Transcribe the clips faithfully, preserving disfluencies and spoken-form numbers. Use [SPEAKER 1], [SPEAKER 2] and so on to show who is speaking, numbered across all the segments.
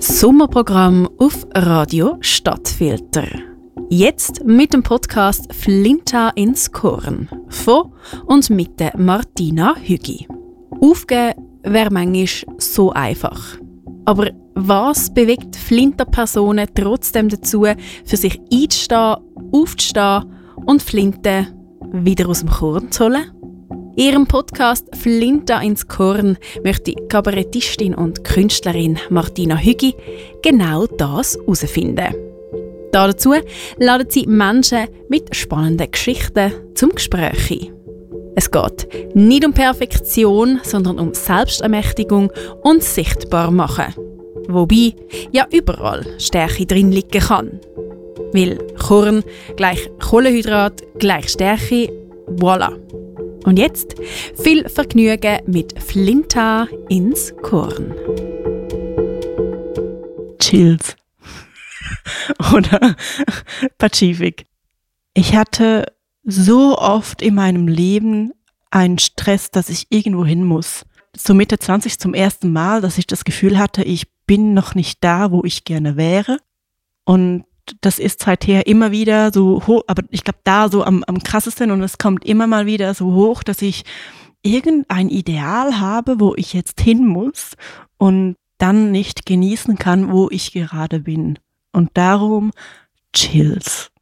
[SPEAKER 1] Sommerprogramm auf Radio Stadtfilter. Jetzt mit dem Podcast Flinta ins Korn von und mit der Martina Hügi. Aufgeben wäre manchmal so einfach. Aber was bewegt Flinter-Personen trotzdem dazu, für sich einzustehen, aufzustehen und Flinte wieder aus dem Korn zu holen? In ihrem Podcast «Flinta ins Korn» möchte Kabarettistin und Künstlerin Martina Hügi genau das herausfinden. Dazu laden sie Menschen mit spannenden Geschichten zum Gespräch ein. Es geht nicht um Perfektion, sondern um Selbstermächtigung und Sichtbarmachen. Wobei ja überall Stärke drin liegen kann. Weil Korn gleich Kohlenhydrat gleich Stärke, voilà. Und jetzt viel Vergnügen mit Flinta ins Korn.
[SPEAKER 2] Chills. Oder Pazifik. Ich hatte so oft in meinem Leben einen Stress, dass ich irgendwo hin muss. So Mitte zwanzig zum ersten Mal, dass ich das Gefühl hatte, ich bin noch nicht da, wo ich gerne wäre. Und das ist seither immer wieder so hoch, aber ich glaube da so am, am krassesten, und es kommt immer mal wieder so hoch, dass ich irgendein Ideal habe, wo ich jetzt hin muss und dann nicht genießen kann, wo ich gerade bin. Und darum Chills.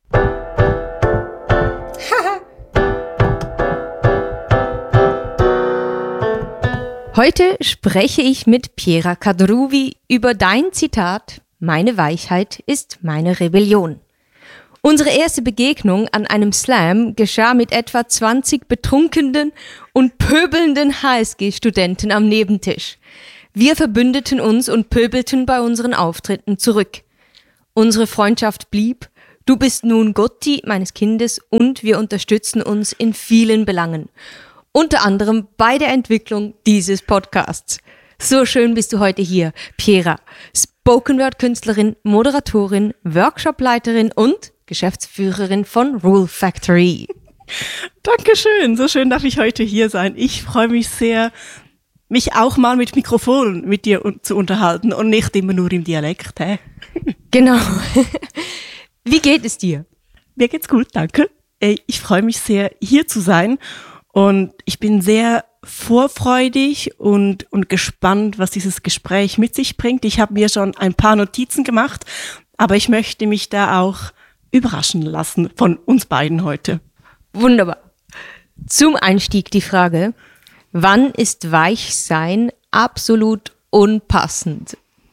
[SPEAKER 3] Heute spreche ich mit Piera Kadruvi über dein Zitat „Meine Weichheit ist meine Rebellion“. Unsere erste Begegnung an einem Slam geschah mit etwa zwanzig betrunkenen und pöbelnden H S G-Studenten am Nebentisch. Wir verbündeten uns und pöbelten bei unseren Auftritten zurück. Unsere Freundschaft blieb, du bist nun Gotti meines Kindes und wir unterstützen uns in vielen Belangen. Unter anderem bei der Entwicklung dieses Podcasts. So schön bist du heute hier, Piera. Spoken-Word-Künstlerin, Moderatorin, Workshopleiterin und Geschäftsführerin von Rule Factory.
[SPEAKER 2] Dankeschön, so schön darf ich heute hier sein. Ich freue mich sehr, mich auch mal mit Mikrofon mit dir zu unterhalten und nicht immer nur im Dialekt. Hä?
[SPEAKER 3] Genau. Wie geht es dir?
[SPEAKER 2] Mir geht's gut, danke. Ich freue mich sehr, hier zu sein, und ich bin sehr vorfreudig und, und gespannt, was dieses Gespräch mit sich bringt. Ich habe mir schon ein paar Notizen gemacht, aber ich möchte mich da auch überraschen lassen von uns beiden heute.
[SPEAKER 3] Wunderbar. Zum Einstieg die Frage: Wann ist Weichsein absolut unpassend?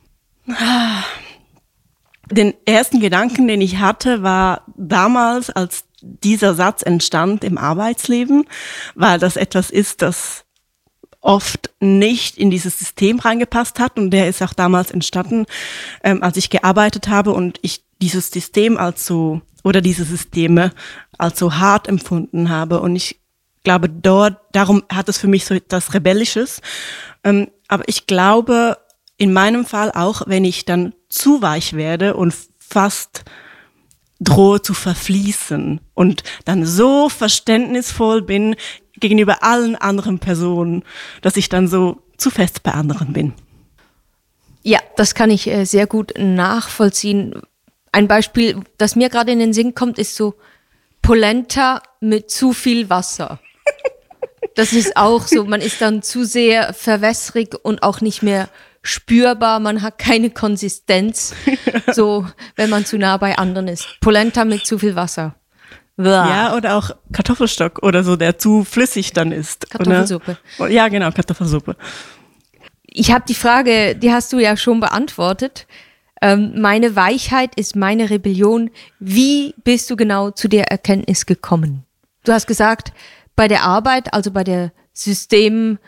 [SPEAKER 2] Den ersten Gedanken, den ich hatte, war damals, als dieser Satz entstand im Arbeitsleben, weil das etwas ist, das oft nicht in dieses System reingepasst hat, und der ist auch damals entstanden, ähm, als ich gearbeitet habe und ich dieses System als so, oder diese Systeme als so hart empfunden habe, und ich glaube, dort, darum hat es für mich so etwas Rebellisches, ähm, aber ich glaube, in meinem Fall auch, wenn ich dann zu weich werde und fast drohe zu verfließen und dann so verständnisvoll bin gegenüber allen anderen Personen, dass ich dann so zu fest bei anderen bin.
[SPEAKER 3] Ja, das kann ich äh, sehr gut nachvollziehen. Ein Beispiel, das mir gerade in den Sinn kommt, ist so Polenta mit zu viel Wasser. Das ist auch so, man ist dann zu sehr verwässrig und auch nicht mehr spürbar, man hat keine Konsistenz, so wenn man zu nah bei anderen ist. Polenta mit zu viel Wasser. Blah.
[SPEAKER 2] Ja, oder auch Kartoffelstock oder so, der zu flüssig dann ist.
[SPEAKER 3] Kartoffelsuppe.
[SPEAKER 2] Oder? Ja, genau, Kartoffelsuppe.
[SPEAKER 3] Ich habe die Frage, die hast du ja schon beantwortet. Ähm, meine Weichheit ist meine Rebellion. Wie bist du genau zu der Erkenntnis gekommen? Du hast gesagt, bei der Arbeit, also bei der Systemarbeit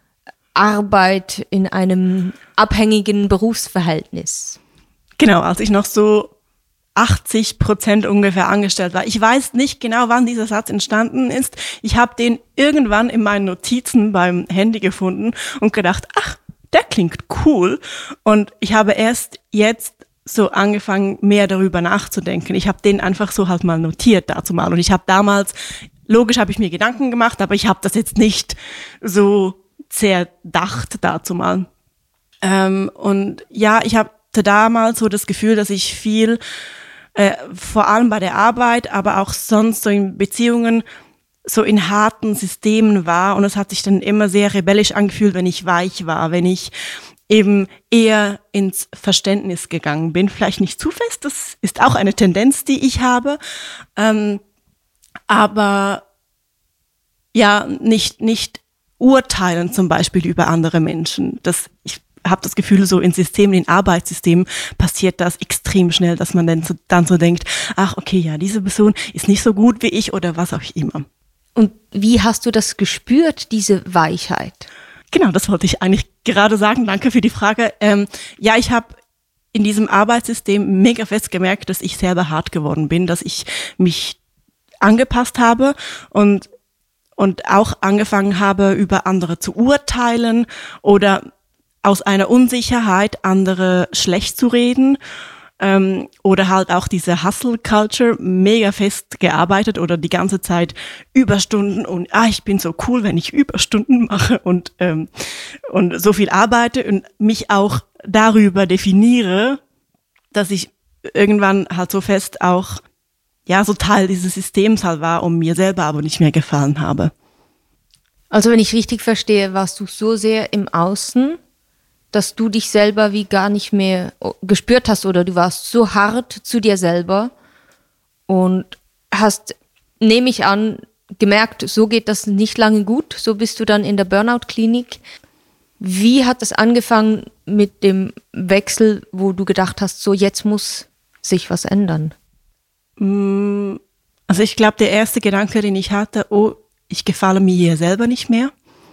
[SPEAKER 3] in einem abhängigen Berufsverhältnis.
[SPEAKER 2] Genau, als ich noch so achtzig Prozent ungefähr angestellt war. Ich weiß nicht genau, wann dieser Satz entstanden ist. Ich habe den irgendwann in meinen Notizen beim Handy gefunden und gedacht, ach, der klingt cool. Und ich habe erst jetzt so angefangen, mehr darüber nachzudenken. Ich habe den einfach so halt mal notiert dazu mal. Und ich habe damals, logisch habe ich mir Gedanken gemacht, aber ich habe das jetzt nicht so zerdacht dazu mal. Ähm, und ja, ich habe hatte damals so das Gefühl, dass ich viel, äh, vor allem bei der Arbeit, aber auch sonst so in Beziehungen, so in harten Systemen war. Und es hat sich dann immer sehr rebellisch angefühlt, wenn ich weich war, wenn ich eben eher ins Verständnis gegangen bin. Vielleicht nicht zu fest, das ist auch eine Tendenz, die ich habe. Ähm, aber ja, nicht, nicht urteilen zum Beispiel über andere Menschen. Das, ich habe das Gefühl, so in Systemen, in Arbeitssystemen passiert das extrem schnell, dass man dann so, dann so denkt, ach okay, ja, diese Person ist nicht so gut wie ich oder was auch immer.
[SPEAKER 3] Und wie hast du das gespürt, diese Weichheit?
[SPEAKER 2] Genau, das wollte ich eigentlich gerade sagen. Danke für die Frage. Ähm, ja, ich habe in diesem Arbeitssystem mega fest gemerkt, dass ich selber hart geworden bin, dass ich mich angepasst habe und und auch angefangen habe, über andere zu urteilen oder aus einer Unsicherheit andere schlecht zu reden. Ähm, oder halt auch diese Hustle-Culture mega fest gearbeitet oder die ganze Zeit Überstunden und ah, ich bin so cool, wenn ich Überstunden mache und und, und so viel arbeite und mich auch darüber definiere, dass ich irgendwann halt so fest auch, ja, so Teil dieses Systems halt war und mir selber aber nicht mehr gefallen habe.
[SPEAKER 3] Also wenn ich richtig verstehe, warst du so sehr im Außen, dass du dich selber wie gar nicht mehr gespürt hast oder du warst so hart zu dir selber und hast, nehme ich an, gemerkt, so geht das nicht lange gut, so bist du dann in der Burnout-Klinik. Wie hat es angefangen mit dem Wechsel, wo du gedacht hast, so jetzt muss sich was ändern?
[SPEAKER 2] Also ich glaube, der erste Gedanke, den ich hatte, oh, ich gefalle mir hier selber nicht mehr.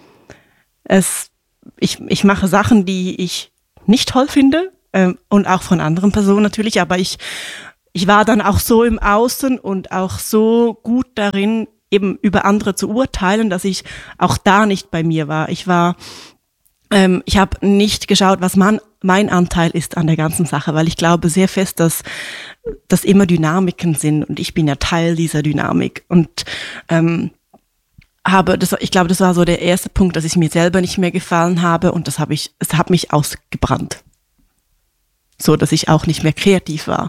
[SPEAKER 2] Es, ich, ich mache Sachen, die ich nicht toll finde ähm, und auch von anderen Personen natürlich, aber ich, ich war dann auch so im Außen und auch so gut darin, eben über andere zu urteilen, dass ich auch da nicht bei mir war. Ich war Ähm, ich habe nicht geschaut, was man, mein Anteil ist an der ganzen Sache, weil ich glaube sehr fest, dass das immer Dynamiken sind und ich bin ja Teil dieser Dynamik und ähm, habe das, ich glaube, das war so der erste Punkt, dass ich mir selber nicht mehr gefallen habe und das habe ich, es hat mich ausgebrannt, so dass ich auch nicht mehr kreativ war.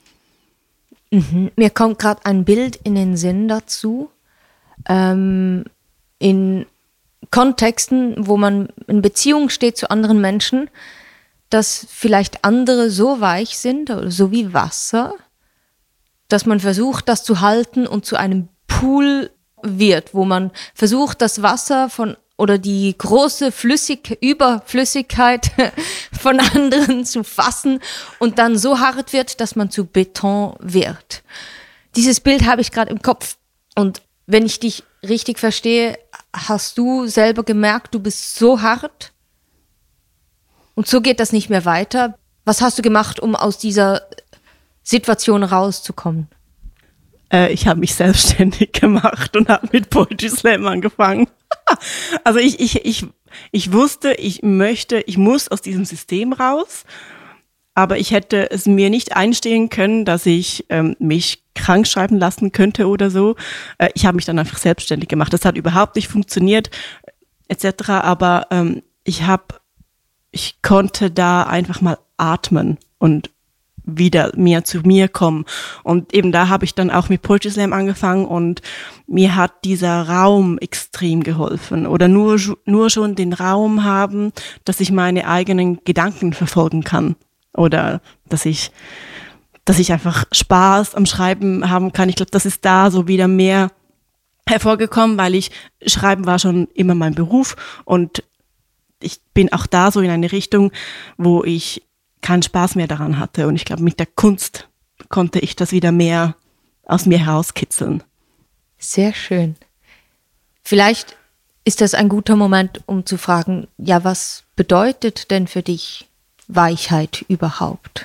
[SPEAKER 3] Mhm. Mir kommt gerade ein Bild in den Sinn dazu, ähm, in Kontexten, wo man in Beziehung steht zu anderen Menschen, dass vielleicht andere so weich sind, oder so wie Wasser, dass man versucht, das zu halten und zu einem Pool wird, wo man versucht, das Wasser von oder die große Flüssig- Überflüssigkeit von anderen zu fassen und dann so hart wird, dass man zu Beton wird. Dieses Bild habe ich gerade im Kopf und wenn ich dich richtig verstehe, hast du selber gemerkt, du bist so hart und so geht das nicht mehr weiter. Was hast du gemacht, um aus dieser Situation rauszukommen?
[SPEAKER 2] Äh, ich habe mich selbstständig gemacht und habe mit Poetry Slam angefangen. Also ich, ich, ich, ich wusste, ich möchte, ich muss aus diesem System raus, aber ich hätte es mir nicht einstehen können, dass ich ähm, mich krank schreiben lassen könnte oder so. Äh, ich habe mich dann einfach selbstständig gemacht. Das hat überhaupt nicht funktioniert, et cetera. Aber ähm, ich habe, ich konnte da einfach mal atmen und wieder mehr zu mir kommen. Und eben da habe ich dann auch mit Poetry Slam angefangen und mir hat dieser Raum extrem geholfen. Oder nur, nur schon den Raum haben, dass ich meine eigenen Gedanken verfolgen kann. Oder dass ich, dass ich einfach Spaß am Schreiben haben kann. Ich glaube, das ist da so wieder mehr hervorgekommen, weil ich, Schreiben war schon immer mein Beruf und ich bin auch da so in eine Richtung, wo ich keinen Spaß mehr daran hatte. Und ich glaube, mit der Kunst konnte ich das wieder mehr aus mir herauskitzeln.
[SPEAKER 3] Sehr schön. Vielleicht ist das ein guter Moment, um zu fragen, ja, was bedeutet denn für dich Weichheit überhaupt?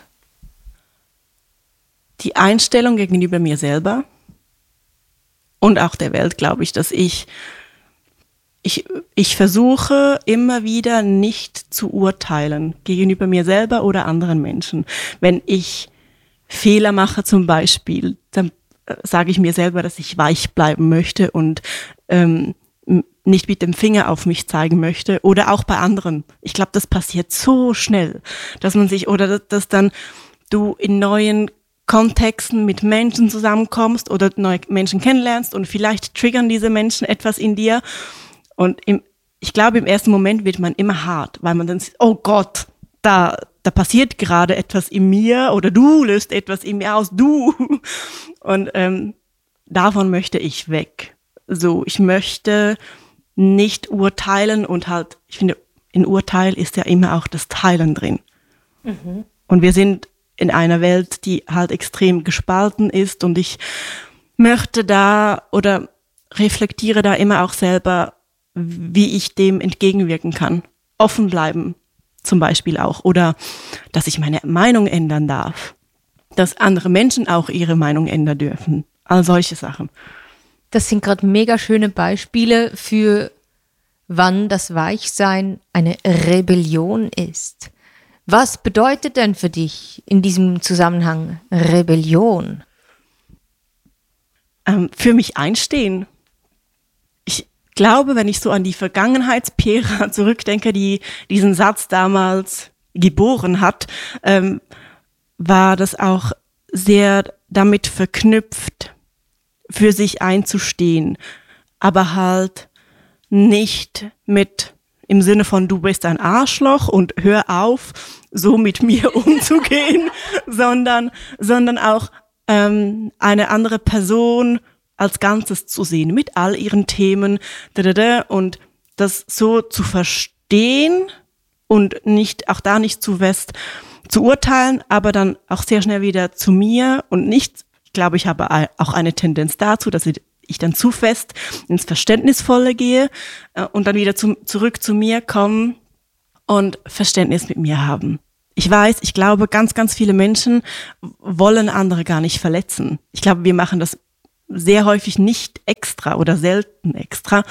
[SPEAKER 2] Die Einstellung gegenüber mir selber und auch der Welt, glaube ich, dass ich Ich, ich versuche immer wieder nicht zu urteilen gegenüber mir selber oder anderen Menschen. Wenn ich Fehler mache zum Beispiel, dann sage ich mir selber, dass ich weich bleiben möchte und ähm, nicht mit dem Finger auf mich zeigen möchte oder auch bei anderen. Ich glaube, das passiert so schnell, dass man sich oder dass, dass dann du in neuen Kontexten mit Menschen zusammenkommst oder neue Menschen kennenlernst und vielleicht triggern diese Menschen etwas in dir und im, ich glaube, im ersten Moment wird man immer hart, weil man dann sieht, oh Gott, da, da passiert gerade etwas in mir oder du löst etwas in mir aus, du. Und ähm, davon möchte ich weg. So, ich möchte nicht urteilen und halt, ich finde, in Urteil ist ja immer auch das Teilen drin. Mhm. Und wir sind in einer Welt, die halt extrem gespalten ist und ich möchte da oder reflektiere da immer auch selber, wie ich dem entgegenwirken kann. Offen bleiben zum Beispiel auch oder dass ich meine Meinung ändern darf, dass andere Menschen auch ihre Meinung ändern dürfen, all solche Sachen.
[SPEAKER 3] Das sind gerade mega schöne Beispiele für, wann das Weichsein eine Rebellion ist. Was bedeutet denn für dich in diesem Zusammenhang Rebellion?
[SPEAKER 2] Ähm, für mich einstehen. Ich glaube, wenn ich so an die Vergangenheits-Piera zurückdenke, die diesen Satz damals geboren hat, ähm, war das auch sehr damit verknüpft, für sich einzustehen, aber halt nicht mit im Sinne von du bist ein Arschloch und hör auf, so mit mir umzugehen, sondern sondern auch ähm, eine andere Person als Ganzes zu sehen, mit all ihren Themen und das so zu verstehen und nicht auch da nicht zu fest zu urteilen, aber dann auch sehr schnell wieder zu mir und nicht. Ich glaube, ich habe auch eine Tendenz dazu, dass ich dann zu fest ins Verständnisvolle gehe und dann wieder zu, zurück zu mir kommen und Verständnis mit mir haben. Ich weiß, ich glaube, ganz, ganz viele Menschen wollen andere gar nicht verletzen. Ich glaube, wir machen das sehr häufig nicht extra oder selten extra.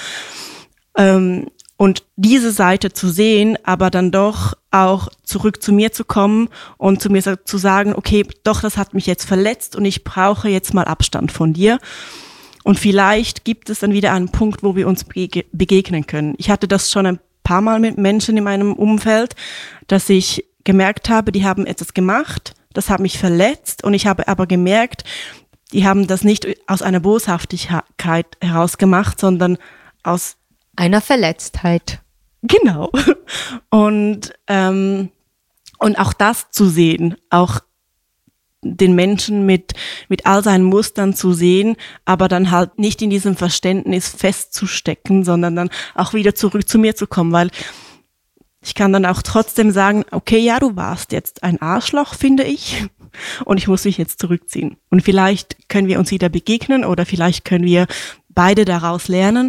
[SPEAKER 2] Und diese Seite zu sehen, aber dann doch auch zurück zu mir zu kommen und zu mir zu sagen, okay, doch, das hat mich jetzt verletzt und ich brauche jetzt mal Abstand von dir. Und vielleicht gibt es dann wieder einen Punkt, wo wir uns bege- begegnen können. Ich hatte das schon ein paar Mal mit Menschen in meinem Umfeld, dass ich gemerkt habe, die haben etwas gemacht, das hat mich verletzt und ich habe aber gemerkt, die haben das nicht aus einer Boshaftigkeit heraus gemacht, sondern aus
[SPEAKER 3] einer Verletztheit.
[SPEAKER 2] Genau. Und, ähm, und auch das zu sehen, auch den Menschen mit, mit all seinen Mustern zu sehen, aber dann halt nicht in diesem Verständnis festzustecken, sondern dann auch wieder zurück zu mir zu kommen, weil ich kann dann auch trotzdem sagen, okay, ja, du warst jetzt ein Arschloch, finde ich, und ich muss mich jetzt zurückziehen. Und vielleicht können wir uns wieder begegnen oder vielleicht können wir beide daraus lernen.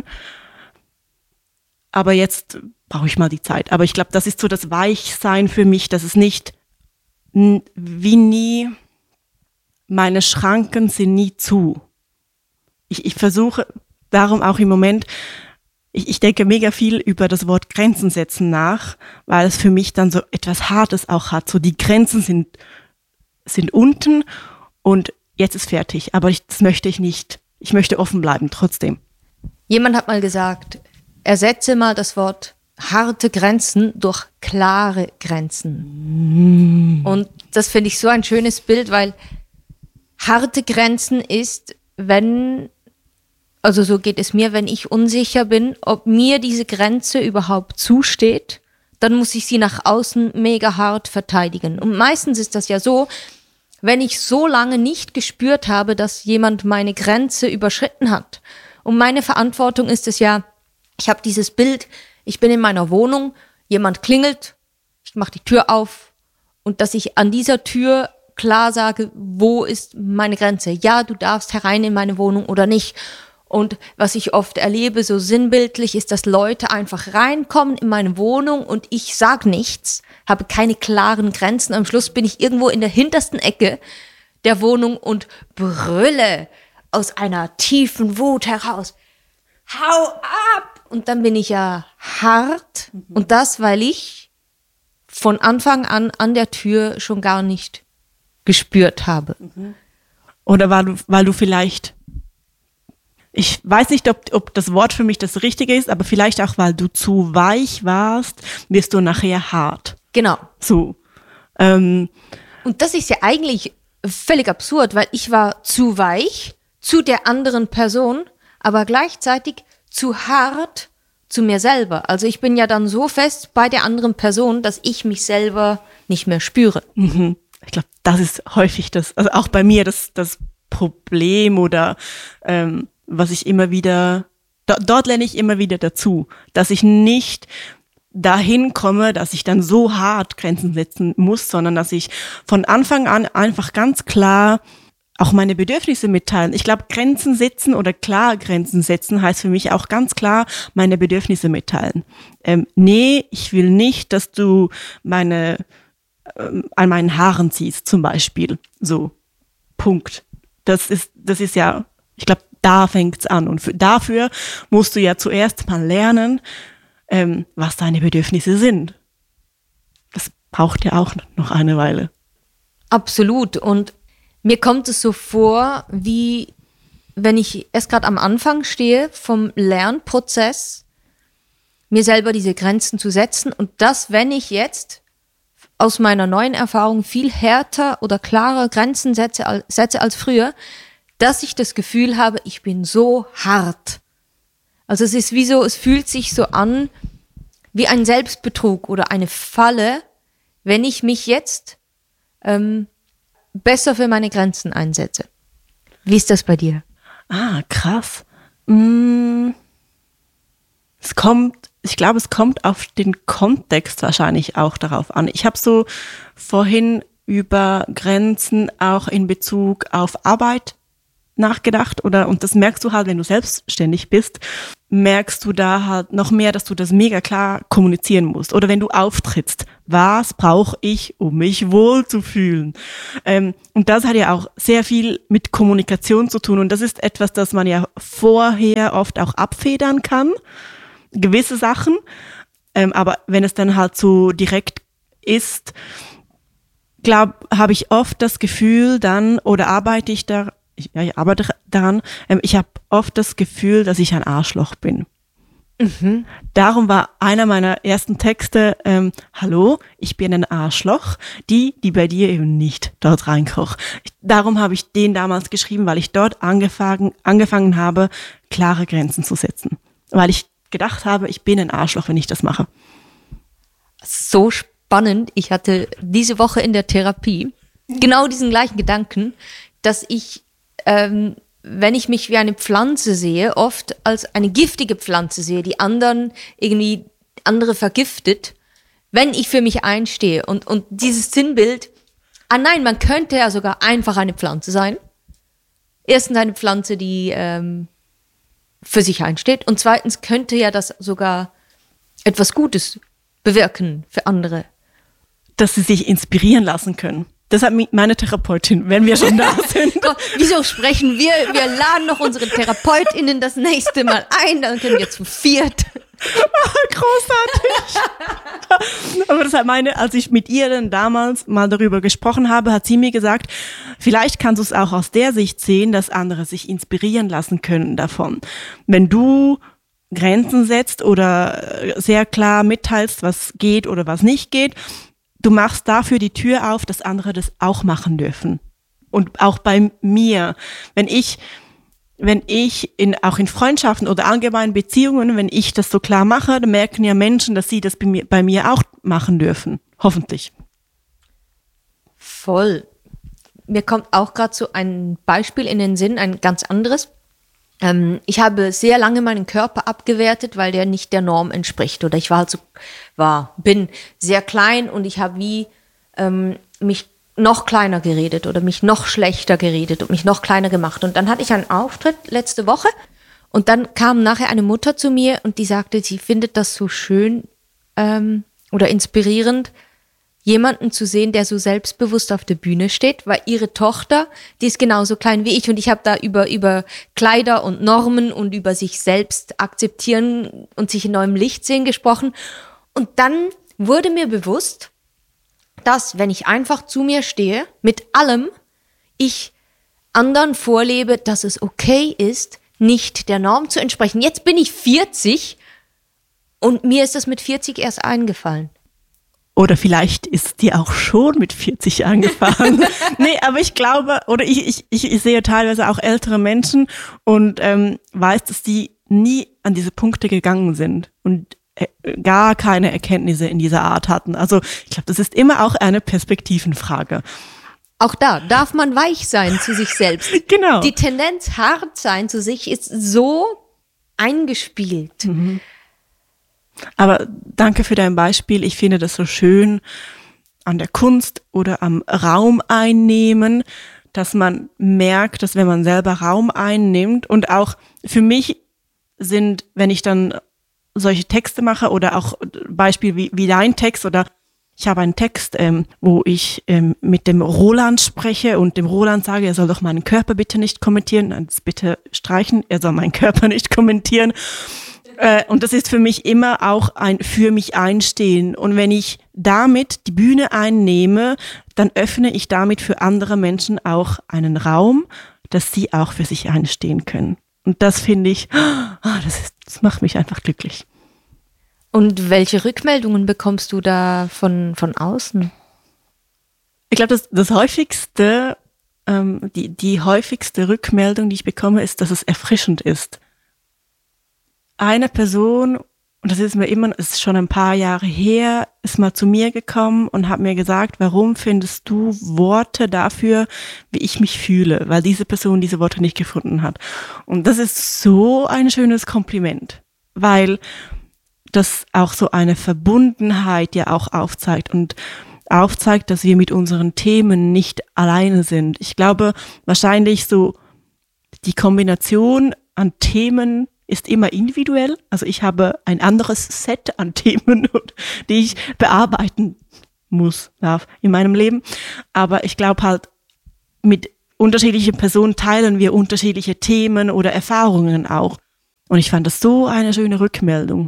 [SPEAKER 2] Aber jetzt brauche ich mal die Zeit. Aber ich glaube, das ist so das Weichsein für mich, dass es nicht n- wie nie, meine Schranken sind nie zu. Ich, ich versuche darum auch im Moment, ich, ich denke mega viel über das Wort Grenzen setzen nach, weil es für mich dann so etwas Hartes auch hat. So die Grenzen sind, sind unten und jetzt ist fertig. Aber ich, das möchte ich nicht. Ich möchte offen bleiben trotzdem.
[SPEAKER 3] Jemand hat mal gesagt, ersetze mal das Wort harte Grenzen durch klare Grenzen. Mm. Und das finde ich so ein schönes Bild, weil harte Grenzen ist, wenn, also so geht es mir, wenn ich unsicher bin, ob mir diese Grenze überhaupt zusteht, dann muss ich sie nach außen mega hart verteidigen. Und meistens ist das ja so, wenn ich so lange nicht gespürt habe, dass jemand meine Grenze überschritten hat. Und meine Verantwortung ist es ja, ich habe dieses Bild, ich bin in meiner Wohnung, jemand klingelt, ich mache die Tür auf und dass ich an dieser Tür klar sage, wo ist meine Grenze? Ja, du darfst herein in meine Wohnung oder nicht. Und was ich oft erlebe, so sinnbildlich, ist, dass Leute einfach reinkommen in meine Wohnung und ich sag nichts, habe keine klaren Grenzen. Am Schluss bin ich irgendwo in der hintersten Ecke der Wohnung und brülle aus einer tiefen Wut heraus. Hau ab! Und dann bin ich ja hart. Mhm. Und das, weil ich von Anfang an an der Tür schon gar nicht gespürt habe.
[SPEAKER 2] Mhm. Oder weil du, weil du vielleicht ich weiß nicht, ob, ob das Wort für mich das Richtige ist, aber vielleicht auch, weil du zu weich warst, wirst du nachher hart.
[SPEAKER 3] Genau.
[SPEAKER 2] So. Ähm,
[SPEAKER 3] Und das ist ja eigentlich völlig absurd, weil ich war zu weich zu der anderen Person, aber gleichzeitig zu hart zu mir selber. Also ich bin ja dann so fest bei der anderen Person, dass ich mich selber nicht mehr spüre.
[SPEAKER 2] Mhm. Ich glaube, das ist häufig das, also auch bei mir das, das Problem oder ähm, was ich immer wieder, do, dort lerne ich immer wieder dazu, dass ich nicht dahin komme, dass ich dann so hart Grenzen setzen muss, sondern dass ich von Anfang an einfach ganz klar auch meine Bedürfnisse mitteilen. Ich glaube, Grenzen setzen oder klar Grenzen setzen heißt für mich auch ganz klar meine Bedürfnisse mitteilen. Ähm, nee, ich will nicht, dass du meine ähm, an meinen Haaren ziehst, zum Beispiel. So, Punkt. Das ist, das ist ja, ich glaube, da fängt's an. Und für, dafür musst du ja zuerst mal lernen, ähm, was deine Bedürfnisse sind. Das braucht ja auch noch eine Weile.
[SPEAKER 3] Absolut. Und mir kommt es so vor, wie wenn ich erst gerade am Anfang stehe vom Lernprozess, mir selber diese Grenzen zu setzen und das, wenn ich jetzt aus meiner neuen Erfahrung viel härter oder klarer Grenzen setze als, setze als früher, dass ich das Gefühl habe, ich bin so hart. Also es ist wie so, es fühlt sich so an wie ein Selbstbetrug oder eine Falle, wenn ich mich jetzt ähm, besser für meine Grenzen einsetze. Wie ist das bei dir?
[SPEAKER 2] Ah, krass. Mm, es kommt, ich glaube, es kommt auf den Kontext wahrscheinlich auch darauf an. Ich habe so vorhin über Grenzen auch in Bezug auf Arbeit nachgedacht oder und das merkst du halt, wenn du selbstständig bist, merkst du da halt noch mehr, dass du das mega klar kommunizieren musst. Oder wenn du auftrittst, was brauche ich, um mich wohlzufühlen? Ähm, und das hat ja auch sehr viel mit Kommunikation zu tun und das ist etwas, das man ja vorher oft auch abfedern kann, gewisse Sachen. Ähm, aber wenn es dann halt so direkt ist, glaube, habe ich oft das Gefühl dann oder arbeite ich da Ich, ja, ich arbeite daran. Ähm, ich habe oft das Gefühl, dass ich ein Arschloch bin. Mhm. Darum war einer meiner ersten Texte, ähm, hallo, ich bin ein Arschloch, die, die bei dir eben nicht dort reinkocht. Darum habe ich den damals geschrieben, weil ich dort angefangen, angefangen habe, klare Grenzen zu setzen. Weil ich gedacht habe, ich bin ein Arschloch, wenn ich das mache.
[SPEAKER 3] So spannend. Ich hatte diese Woche in der Therapie genau diesen gleichen Gedanken, dass ich Ähm, wenn ich mich wie eine Pflanze sehe, oft als eine giftige Pflanze sehe, die anderen irgendwie andere vergiftet, wenn ich für mich einstehe. Und, und dieses Sinnbild, ah nein, man könnte ja sogar einfach eine Pflanze sein. Erstens eine Pflanze, die ähm, für sich einsteht. Und zweitens könnte ja das sogar etwas Gutes bewirken für andere.
[SPEAKER 2] Dass sie sich inspirieren lassen können. Das hat meine Therapeutin, wenn wir schon da sind.
[SPEAKER 3] Gott, wieso sprechen wir? Wir laden noch unsere TherapeutInnen das nächste Mal ein, dann können wir zu viert.
[SPEAKER 2] Großartig. Aber das hat meine, als ich mit ihr dann damals mal darüber gesprochen habe, hat sie mir gesagt, vielleicht kannst du es auch aus der Sicht sehen, dass andere sich inspirieren lassen können davon. Wenn du Grenzen setzt oder sehr klar mitteilst, was geht oder was nicht geht, du machst dafür die Tür auf, dass andere das auch machen dürfen. Und auch bei mir, wenn ich, wenn ich in, auch in Freundschaften oder allgemeinen Beziehungen, wenn ich das so klar mache, dann merken ja Menschen, dass sie das bei mir, bei mir auch machen dürfen. Hoffentlich.
[SPEAKER 3] Voll. Mir kommt auch gerade so ein Beispiel in den Sinn, ein ganz anderes. Ähm, ich habe sehr lange meinen Körper abgewertet, weil der nicht der Norm entspricht. Oder ich war halt so, war, bin sehr klein und ich habe wie ähm, mich noch kleiner geredet oder mich noch schlechter geredet und mich noch kleiner gemacht. Und dann hatte ich einen Auftritt letzte Woche und dann kam nachher eine Mutter zu mir und die sagte, sie findet das so schön ähm, oder inspirierend, jemanden zu sehen, der so selbstbewusst auf der Bühne steht, weil ihre Tochter, die ist genauso klein wie ich und ich habe da über über Kleider und Normen und über sich selbst akzeptieren und sich in neuem Licht sehen gesprochen. Und dann wurde mir bewusst, dass, wenn ich einfach zu mir stehe, mit allem, ich anderen vorlebe, dass es okay ist, nicht der Norm zu entsprechen. Jetzt bin ich vierzig und mir ist das mit vierzig erst eingefallen.
[SPEAKER 2] Oder vielleicht ist dir auch schon mit vierzig eingefallen. Nee, aber ich glaube, oder ich, ich, ich sehe teilweise auch ältere Menschen und ähm, weiß, dass die nie an diese Punkte gegangen sind und äh, gar keine Erkenntnisse in dieser Art hatten. Also ich glaube, das ist immer auch eine Perspektivenfrage.
[SPEAKER 3] Auch da darf man weich sein zu sich selbst.
[SPEAKER 2] Genau.
[SPEAKER 3] Die Tendenz, hart sein zu sich, ist so eingespielt.
[SPEAKER 2] Mhm. Aber danke für dein Beispiel. Ich finde das so schön an der Kunst oder am Raum einnehmen, dass man merkt, dass wenn man selber Raum einnimmt und auch für mich sind, wenn ich dann solche Texte mache oder auch Beispiel wie, wie dein Text oder ich habe einen Text, ähm, wo ich ähm, mit dem Roland spreche und dem Roland sage, er soll doch meinen Körper bitte nicht kommentieren, das bitte streichen, er soll meinen Körper nicht kommentieren. Äh, und das ist für mich immer auch ein für mich einstehen. Und wenn ich damit die Bühne einnehme, dann öffne ich damit für andere Menschen auch einen Raum, dass sie auch für sich einstehen können. Und das finde ich, oh, das, ist, das macht mich einfach glücklich.
[SPEAKER 3] Und welche Rückmeldungen bekommst du da von, von außen?
[SPEAKER 2] Ich glaube, das, das häufigste, ähm, die, die häufigste Rückmeldung, die ich bekomme, ist, dass es erfrischend ist. Eine Person, und das ist mir immer, es ist schon ein paar Jahre her, ist mal zu mir gekommen und hat mir gesagt, warum findest du Worte dafür, wie ich mich fühle, weil diese Person diese Worte nicht gefunden hat. Und das ist so ein schönes Kompliment, weil das auch so eine Verbundenheit ja auch aufzeigt und aufzeigt, dass wir mit unseren Themen nicht alleine sind. Ich glaube, wahrscheinlich so die Kombination an Themen ist immer individuell. Also ich habe ein anderes Set an Themen, die ich bearbeiten muss, darf in meinem Leben. Aber ich glaube halt, mit unterschiedlichen Personen teilen wir unterschiedliche Themen oder Erfahrungen auch. Und ich fand das so eine schöne Rückmeldung,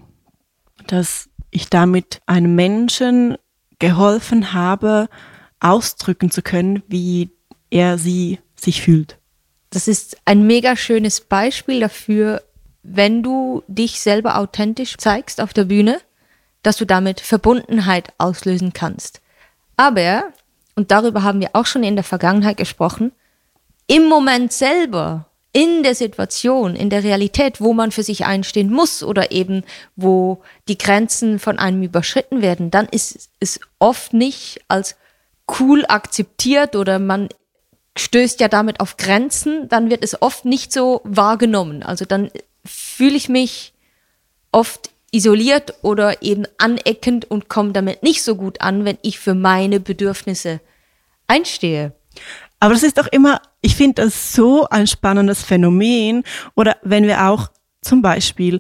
[SPEAKER 2] dass ich damit einem Menschen geholfen habe, ausdrücken zu können, wie er sie sich fühlt.
[SPEAKER 3] Das ist ein mega schönes Beispiel dafür, wenn du dich selber authentisch zeigst auf der Bühne, dass du damit Verbundenheit auslösen kannst. Aber, und darüber haben wir auch schon in der Vergangenheit gesprochen, im Moment selber, in der Situation, in der Realität, wo man für sich einstehen muss oder eben wo die Grenzen von einem überschritten werden, dann ist es oft nicht als cool akzeptiert oder man stößt ja damit auf Grenzen, dann wird es oft nicht so wahrgenommen. Also dann fühle ich mich oft isoliert oder eben aneckend und komme damit nicht so gut an, wenn ich für meine Bedürfnisse einstehe.
[SPEAKER 2] Aber das ist doch immer, ich finde das so ein spannendes Phänomen. Oder wenn wir auch zum Beispiel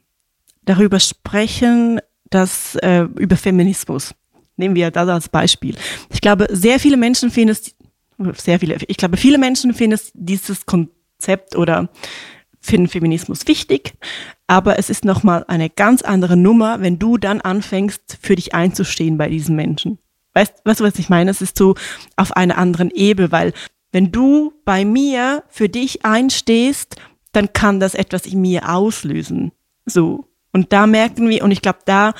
[SPEAKER 2] darüber sprechen, dass äh, über Feminismus, nehmen wir das als Beispiel. Ich glaube, sehr viele Menschen finden es, sehr viele, ich glaube, viele Menschen finden es, dieses Konzept oder finden Feminismus wichtig, aber es ist nochmal eine ganz andere Nummer, wenn du dann anfängst, für dich einzustehen bei diesen Menschen. Weißt, weißt du, was ich meine? Es ist so auf einer anderen Ebene, weil wenn du bei mir für dich einstehst, dann kann das etwas in mir auslösen. So. Und da merken wir, und ich glaube, da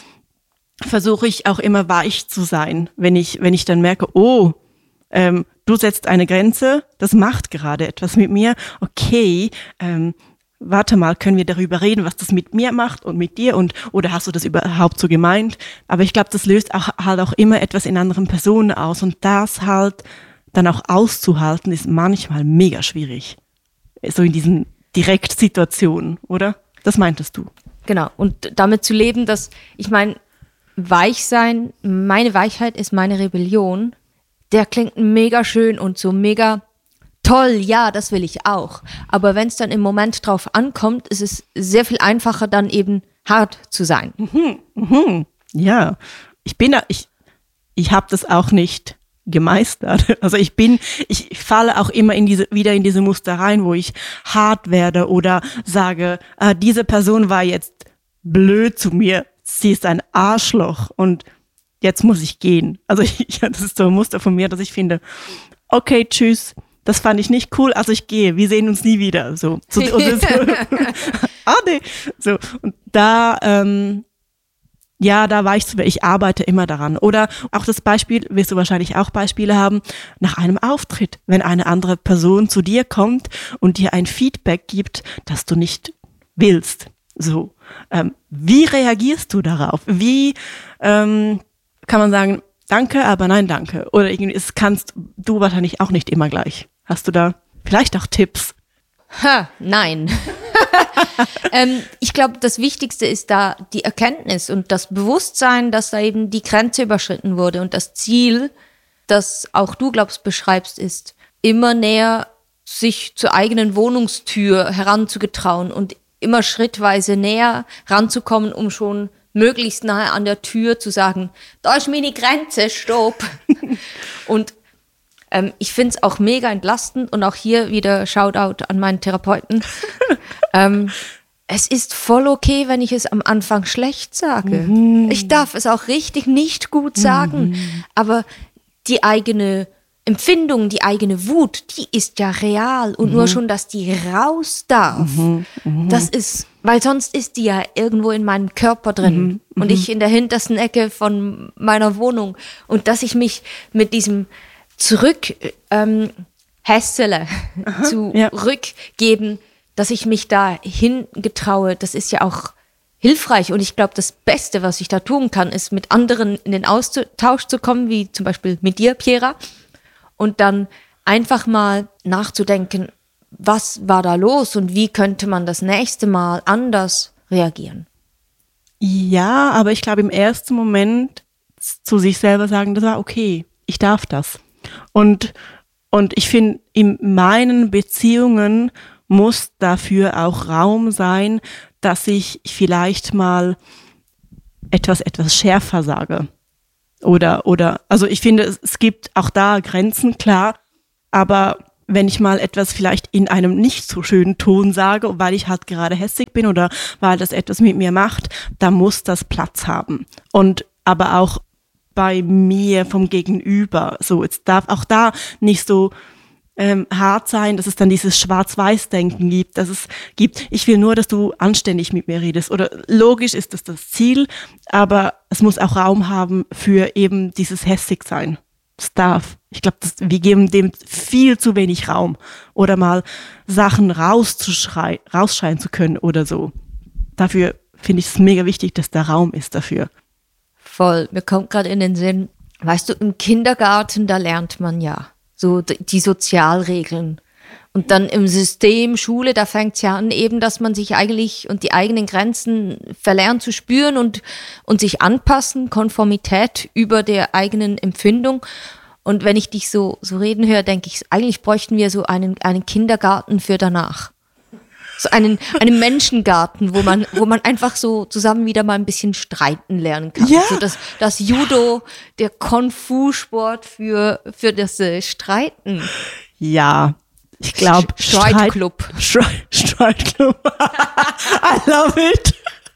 [SPEAKER 2] versuche ich auch immer weich zu sein, wenn ich, wenn ich dann merke, oh, ähm, du setzt eine Grenze, das macht gerade etwas mit mir. Okay, ähm, warte mal, können wir darüber reden, was das mit mir macht und mit dir und oder hast du das überhaupt so gemeint? Aber ich glaube, das löst auch, halt auch immer etwas in anderen Personen aus und das halt dann auch auszuhalten, ist manchmal mega schwierig. So in diesen Direktsituationen, oder? Das meintest du.
[SPEAKER 3] Genau, und damit zu leben, dass, ich meine, weich sein, meine Weichheit ist meine Rebellion, der klingt mega schön und so mega toll, ja, das will ich auch. Aber wenn es dann im Moment drauf ankommt, ist es sehr viel einfacher, dann eben hart zu sein.
[SPEAKER 2] Mhm, mhm. Ja, ich bin da, ich, ich habe das auch nicht gemeistert. Also ich bin, ich falle auch immer in diese, wieder in diese Muster rein, wo ich hart werde oder sage, äh, diese Person war jetzt blöd zu mir, sie ist ein Arschloch und jetzt muss ich gehen. Also ich, ja, das ist so ein Muster von mir, dass ich finde, okay, tschüss, das fand ich nicht cool, also ich gehe, wir sehen uns nie wieder. So, so, oder so. ah, nee. So, und da, ähm, ja, da war ich so, ich arbeite immer daran. Oder auch das Beispiel, wirst du wahrscheinlich auch Beispiele haben, nach einem Auftritt, wenn eine andere Person zu dir kommt und dir ein Feedback gibt, das du nicht willst. So, ähm, wie reagierst du darauf? Wie ähm, kann man sagen, danke, aber nein, danke? Oder irgendwie, es kannst du wahrscheinlich auch nicht immer gleich. Hast du da vielleicht auch Tipps?
[SPEAKER 3] Ha, nein. ähm, ich glaube, das Wichtigste ist da die Erkenntnis und das Bewusstsein, dass da eben die Grenze überschritten wurde. Und das Ziel, das auch du, glaubst, beschreibst, ist, immer näher sich zur eigenen Wohnungstür heranzugetrauen und immer schrittweise näher ranzukommen, um schon möglichst nahe an der Tür zu sagen, da ist meine Grenze, stopp. Und ähm, ich finde es auch mega entlastend und auch hier wieder Shoutout an meinen Therapeuten. ähm, es ist voll okay, wenn ich es am Anfang schlecht sage. Mhm. Ich darf es auch richtig nicht gut sagen, mhm. aber die eigene Empfindung, die eigene Wut, die ist ja real und mhm. nur schon, dass die raus darf, mhm. Mhm. das ist, weil sonst ist die ja irgendwo in meinem Körper drin mhm. und ich in der hintersten Ecke von meiner Wohnung und dass ich mich mit diesem zurück ähm, hässele, zurückgeben, ja. dass ich mich da hingetraue, das ist ja auch hilfreich und ich glaube, das Beste, was ich da tun kann, ist mit anderen in den Austausch zu kommen, wie zum Beispiel mit dir, Piera, und dann einfach mal nachzudenken, was war da los und wie könnte man das nächste Mal anders reagieren.
[SPEAKER 2] Ja, aber ich glaube im ersten Moment zu sich selber sagen, das war okay, ich darf das. Und, und ich finde, in meinen Beziehungen muss dafür auch Raum sein, dass ich vielleicht mal etwas, etwas schärfer sage. Oder, oder, also ich finde, es, es gibt auch da Grenzen, klar, aber wenn ich mal etwas vielleicht in einem nicht so schönen Ton sage, weil ich halt gerade hässlich bin oder weil das etwas mit mir macht, dann muss das Platz haben. Und aber auch bei mir vom Gegenüber, so, jetzt darf auch da nicht so ähm, hart sein, dass es dann dieses Schwarz-Weiß-Denken gibt, dass es gibt, ich will nur, dass du anständig mit mir redest. Oder logisch ist das das Ziel, aber es muss auch Raum haben für eben dieses Hässigsein. Es darf. Ich glaube, wir geben dem viel zu wenig Raum. Oder mal Sachen rauszuschreien, rausschreien zu können oder so. Dafür finde ich es mega wichtig, dass da Raum ist dafür.
[SPEAKER 3] Voll. Mir kommt gerade in den Sinn, weißt du, im Kindergarten, da lernt man ja so die Sozialregeln. Und dann im System Schule, da fängt es ja an eben, dass man sich eigentlich und die eigenen Grenzen verlernt zu spüren und, und sich anpassen, Konformität über der eigenen Empfindung. Und wenn ich dich so, so reden höre, denke ich, eigentlich bräuchten wir so einen, einen Kindergarten für danach. So einen, einen Menschengarten, wo man, wo man einfach so zusammen wieder mal ein bisschen streiten lernen kann.
[SPEAKER 2] Ja.
[SPEAKER 3] So das, das Judo, der Kung-Fu-Sport für, für das äh, Streiten.
[SPEAKER 2] Ja. Ich glaube,
[SPEAKER 3] Streitclub.
[SPEAKER 2] Streit, Streitclub. I love it.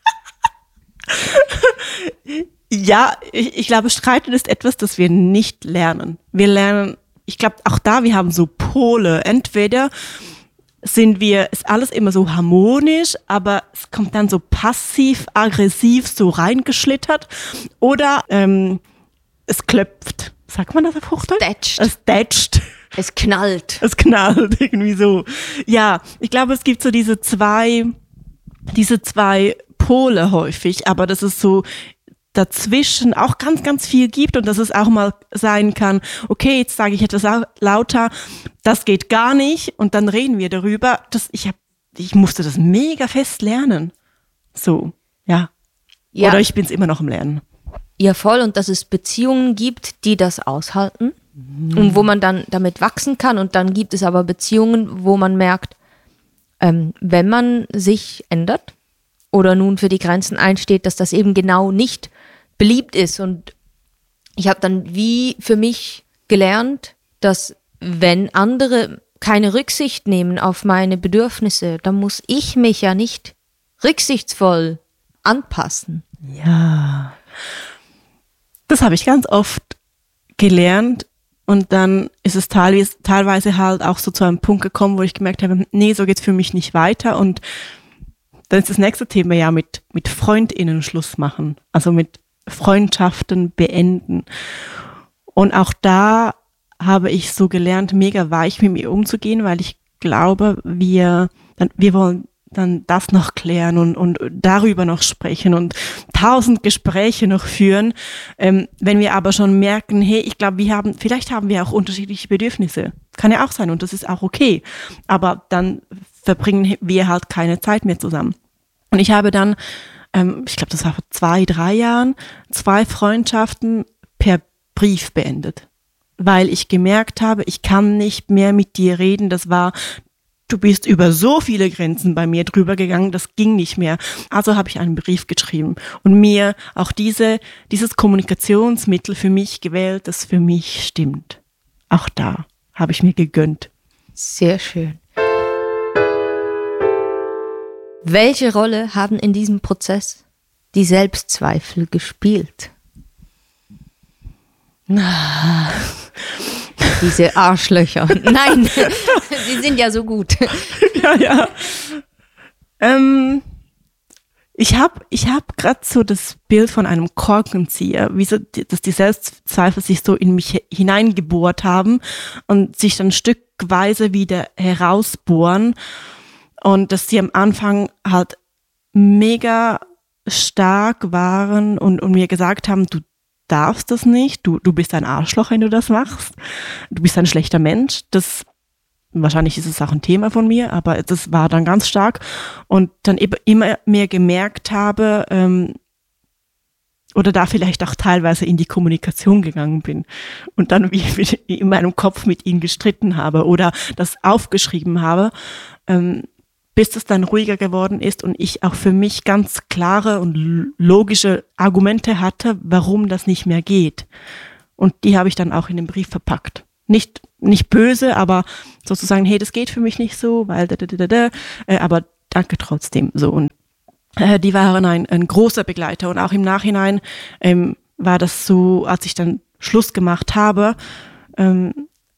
[SPEAKER 2] Ja, ich, ich glaube, Streiten ist etwas, das wir nicht lernen. Wir lernen, ich glaube, auch da, wir haben so Pole. Entweder sind wir, ist alles immer so harmonisch, aber es kommt dann so passiv-aggressiv so reingeschlittert. Oder ähm, es klopft. Sagt man das auf Hochdeutsch?
[SPEAKER 3] Tätscht.
[SPEAKER 2] Es tätscht.
[SPEAKER 3] Es knallt.
[SPEAKER 2] Es knallt, irgendwie so. Ja, ich glaube, es gibt so diese zwei, diese zwei Pole häufig, aber dass es so dazwischen auch ganz, ganz viel gibt und dass es auch mal sein kann, okay, jetzt sage ich etwas lauter, das geht gar nicht und dann reden wir darüber. Das, ich, hab, ich musste das mega fest lernen. So, ja. ja. Oder ich bin es immer noch im Lernen.
[SPEAKER 3] Ja, voll. Und dass es Beziehungen gibt, die das aushalten. Und wo man dann damit wachsen kann. Und dann gibt es aber Beziehungen, wo man merkt, ähm, wenn man sich ändert oder nun für die Grenzen einsteht, dass das eben genau nicht beliebt ist. Und ich habe dann wie für mich gelernt, dass wenn andere keine Rücksicht nehmen auf meine Bedürfnisse, dann muss ich mich ja nicht rücksichtsvoll anpassen.
[SPEAKER 2] Ja, das habe ich ganz oft gelernt. Und dann ist es teilweise, teilweise halt auch so zu einem Punkt gekommen, wo ich gemerkt habe, nee, so geht's für mich nicht weiter. Und dann ist das nächste Thema ja mit, mit FreundInnen Schluss machen. Also mit Freundschaften beenden. Und auch da habe ich so gelernt, mega weich mit mir umzugehen, weil ich glaube, wir, dann, wir wollen dann das noch klären und, und darüber noch sprechen und tausend Gespräche noch führen. Ähm, wenn wir aber schon merken, hey, ich glaube, wir haben, vielleicht haben wir auch unterschiedliche Bedürfnisse. Kann ja auch sein und das ist auch okay. Aber dann verbringen wir halt keine Zeit mehr zusammen. Und ich habe dann, ähm, ich glaube, das war vor zwei, drei Jahren, zwei Freundschaften per Brief beendet. Weil ich gemerkt habe, ich kann nicht mehr mit dir reden. Das war, du bist über so viele Grenzen bei mir drüber gegangen, das ging nicht mehr. Also habe ich einen Brief geschrieben und mir auch diese, dieses Kommunikationsmittel für mich gewählt, das für mich stimmt. Auch da habe ich mir gegönnt.
[SPEAKER 3] Sehr schön. Welche Rolle haben in diesem Prozess die Selbstzweifel gespielt? Diese Arschlöcher. Nein, sie sind ja so gut.
[SPEAKER 2] Ja, ja. Ähm, ich habe ich hab gerade so das Bild von einem Korkenzieher, wie so, dass die Selbstzweifel sich so in mich hineingebohrt haben und sich dann stückweise wieder herausbohren und dass sie am Anfang halt mega stark waren und, und mir gesagt haben, du darfst das nicht, du, du bist ein Arschloch, wenn du das machst, du bist ein schlechter Mensch, das, wahrscheinlich ist es auch ein Thema von mir, aber das war dann ganz stark und dann eben immer mehr gemerkt habe, ähm, oder da vielleicht auch teilweise in die Kommunikation gegangen bin und dann wie in meinem Kopf mit ihnen gestritten habe oder das aufgeschrieben habe, ähm, bis es dann ruhiger geworden ist und ich auch für mich ganz klare und logische Argumente hatte, warum das nicht mehr geht. Und die habe ich dann auch in den Brief verpackt. Nicht, nicht böse, aber sozusagen, hey, das geht für mich nicht so, weil da, da, da, da, äh, aber danke trotzdem. So und äh, die waren ein, ein großer Begleiter und auch im Nachhinein ähm, war das so, als ich dann Schluss gemacht habe, ähm,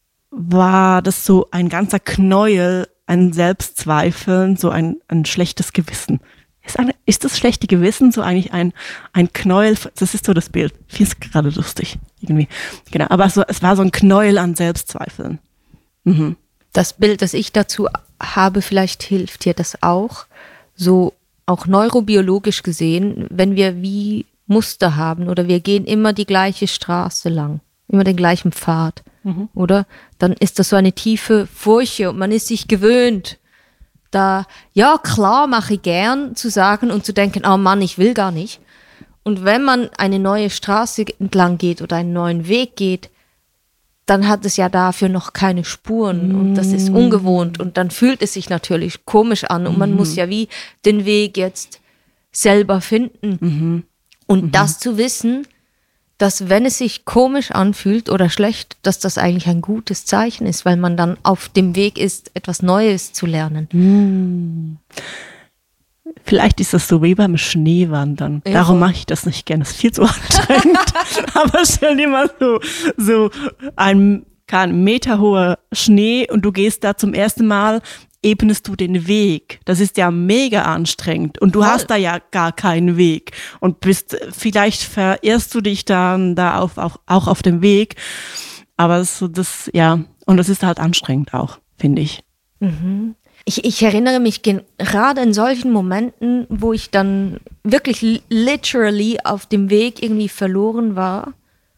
[SPEAKER 2] war das so ein ganzer Knäuel, ein Selbstzweifeln, so ein, ein schlechtes Gewissen. Ist, eine, ist das schlechte Gewissen so eigentlich ein, ein Knäuel? Das ist so das Bild. Ich finde es gerade lustig. Irgendwie. Genau. Aber so, es war so ein Knäuel an Selbstzweifeln. Mhm.
[SPEAKER 3] Das Bild, das ich dazu habe, vielleicht hilft dir das auch. So auch neurobiologisch gesehen, wenn wir wie Muster haben oder wir gehen immer die gleiche Straße lang, immer den gleichen Pfad. Mhm. Oder? Dann ist das so eine tiefe Furche und man ist sich gewöhnt, da, ja klar, mache ich gern, zu sagen und zu denken, oh Mann, ich will gar nicht. Und wenn man eine neue Straße entlang geht oder einen neuen Weg geht, dann hat es ja dafür noch keine Spuren mhm. und das ist ungewohnt und dann fühlt es sich natürlich komisch an und man mhm. muss ja wie den Weg jetzt selber finden. Mhm. Und mhm. das zu wissen, dass wenn es sich komisch anfühlt oder schlecht, dass das eigentlich ein gutes Zeichen ist, weil man dann auf dem Weg ist, etwas Neues zu lernen.
[SPEAKER 2] Hm. Vielleicht ist das so wie beim Schneewandern. Ja. Darum mache ich das nicht gerne. Das ist viel zu anstrengend. Aber stell dir mal so, so ein, kein Meter hoher Schnee und du gehst da zum ersten Mal, ebnest du den Weg. Das ist ja mega anstrengend und du Voll. Hast da ja gar keinen Weg und bist, vielleicht verirrst du dich dann da auf, auch, auch auf dem Weg, aber so das, ja, und das ist halt anstrengend auch, finde ich.
[SPEAKER 3] Mhm. Ich, ich erinnere mich gerade in solchen Momenten, wo ich dann wirklich literally auf dem Weg irgendwie verloren war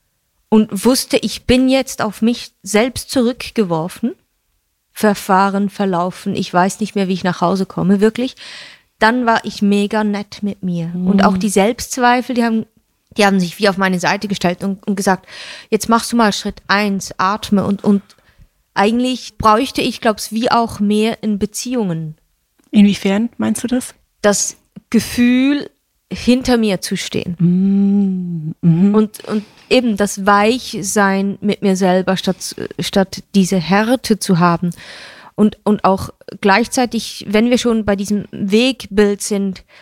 [SPEAKER 3] und wusste, ich bin jetzt auf mich selbst zurückgeworfen, verfahren, verlaufen, ich weiß nicht mehr, wie ich nach Hause komme, wirklich, dann war ich mega nett mit mir. Mhm. Und auch die Selbstzweifel, die haben, die haben sich wie auf meine Seite gestellt und, und gesagt, jetzt machst du mal Schritt eins, atme und, und eigentlich bräuchte ich, glaube ich, wie auch mehr in Beziehungen.
[SPEAKER 2] Inwiefern meinst du das?
[SPEAKER 3] Das Gefühl, hinter mir zu stehen. Mhm. Und, und eben das Weichsein mit mir selber, statt, statt diese Härte zu haben. Und, und auch gleichzeitig, wenn wir schon bei diesem Wegbild sind,